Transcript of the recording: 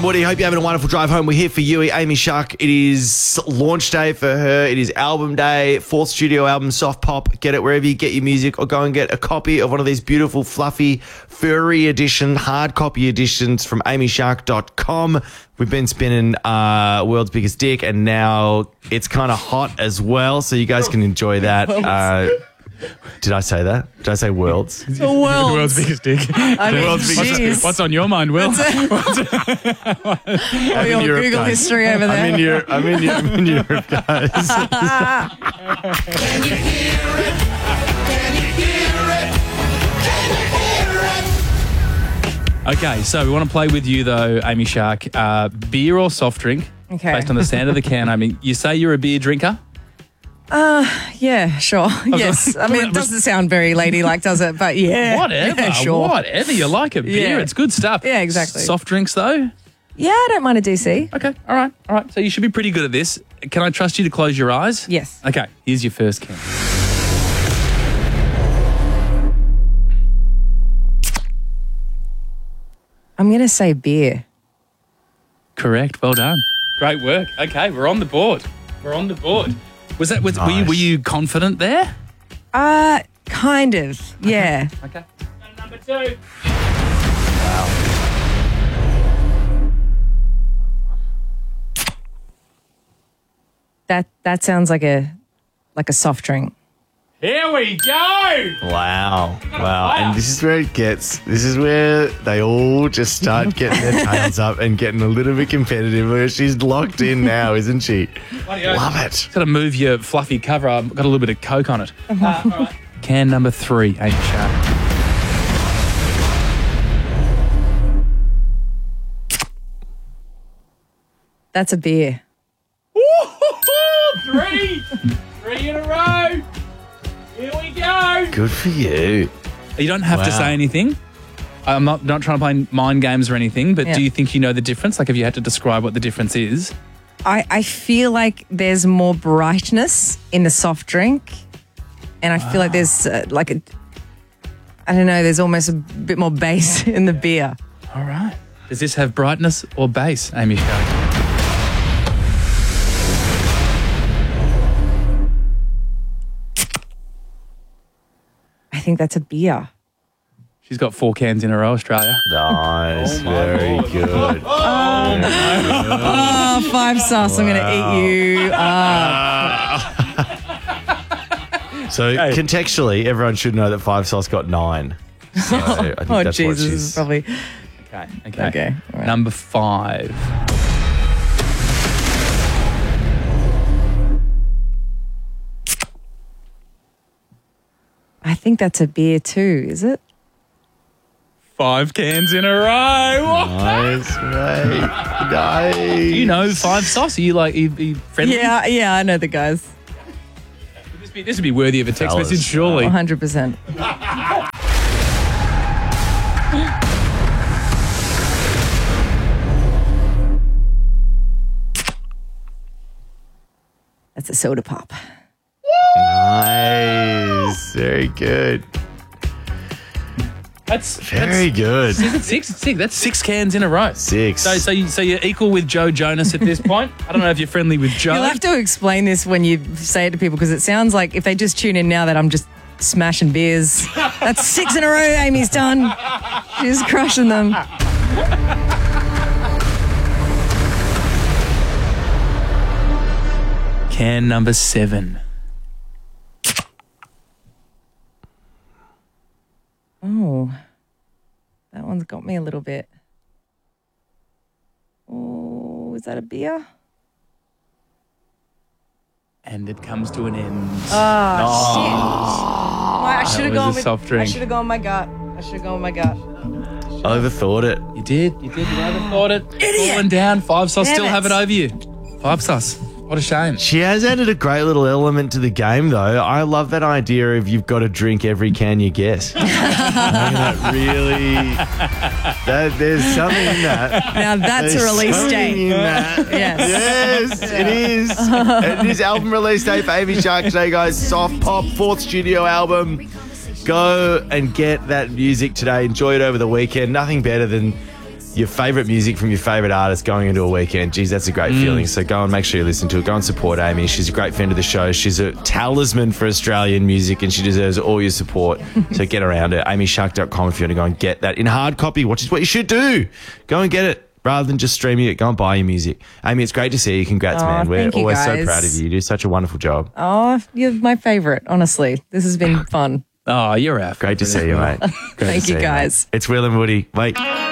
Woody, hope you're having a wonderful drive home. We're here for you, Amy Shark. It is launch day for her. It is album day, fourth studio album, Soft Pop. Get it wherever you get your music, or go and get a copy of one of these beautiful, fluffy, furry edition, hard copy editions from amyshark.com. We've been spinning World's Biggest Dick, and now it's kind of hot as well, so you guys can enjoy that. Did I say that? Did I say worlds? The world's biggest dick. What's on your mind, Will? Your Google history over there. I'm in Europe, guys. Can you hear it? Can you hear it? Can you hear it? Okay, so we want to play with you, though, Amy Shark. Beer or soft drink? Okay. Based on the sound of the can. I mean, you say you're a beer drinker? Yeah, sure. Yes. I mean, it doesn't sound very ladylike, does it? But yeah. Whatever. Yeah, sure. Whatever. You like a beer. Yeah. It's good stuff. Yeah, exactly. Soft drinks, though? Yeah, I don't mind a DC. Okay. All right. So you should be pretty good at this. Can I trust you to close your eyes? Yes. Okay. Here's your first can. I'm going to say beer. Correct. Well done. Great work. Okay. We're on the board. Was that? Nice. Were you confident there? Kind of. Yeah. Okay. Number 2. That sounds like a soft drink. Here we go. Wow. And this is where it gets, this is where they all just start getting their tails up and getting a little bit competitive. Where she's locked in now, isn't she? Love it. Got to move your fluffy cover. I've got a little bit of Coke on it. All right. Can number 3, Amy Shark. That's a beer. 3 in a row. Here we go. Good for you. You don't have to Wow. say anything. I'm not trying to play mind games or anything, but Yeah. do you think you know the difference? Like, if you had to describe what the difference is? I feel like there's more brightness in the soft drink, and I feel like there's I don't know, there's almost a bit more bass in the beer. All right. Does this have brightness or bass, Amy Shark? I think that's a beer. She's got 4 cans in a row, Australia. Nice. Very good. Oh, 5 sauce, I'm going to eat you. So contextually, everyone should know that 5 Sauce got 9. So I think Oh, that's Jesus, what this is she's... probably... Okay. All right. Number 5. I think that's a beer too, is it? 5 cans in a row. Nice, mate. Nice. Do you know 5 sauce? Are you friendly? Yeah, I know the guys. This would be worthy of a text Fellas. message, surely. 100%. That's a soda pop. Nice. Very good. That's Very good. Six. That's 6 cans in a row. 6. So you're equal with Joe Jonas at this point. I don't know if you're friendly with Joe. You'll have to explain this when you say it to people, because it sounds like if they just tune in now that I'm just smashing beers. That's 6 in a row Amy's done. She's crushing them. Can number 7. Oh, that one's got me a little bit. Oh, is that a beer? And it comes to an end. Shit. I should have was gone a with soft drink. I should have gone with my gut. Overthought it. You did. You overthought it. Idiot. Falling down. 5 sauce Damn still it. have it over you. 5 sauce. What a shame. She has added a great little element to the game, though. I love that idea of you've got to drink every can you get. I think that really, there's something in that. Now that's There's a release something date. in that. Yes. Yes, it is. It is album release day for Amy Shark today, guys. Soft Pop, 4th studio album. Go and get that music today. Enjoy it over the weekend. Nothing better than your favourite music from your favourite artist going into a weekend. Geez, that's a great feeling. So go and make sure you listen to it. Go and support Amy. She's a great friend of the show. She's a talisman for Australian music and she deserves all your support. So get around it. AmyShark.com if you want to go and get that in hard copy, which is what you should do. Go and get it. Rather than just streaming it, go and buy your music. Amy, it's great to see you. Congrats, man. We're thank you, always so guys. proud of you. You do such a wonderful job. Oh, you're my favourite, honestly. This has been fun. Oh, you're our Great to see you, mate. Great to Thank see you, mate. guys. It's Will and Woody. Wait.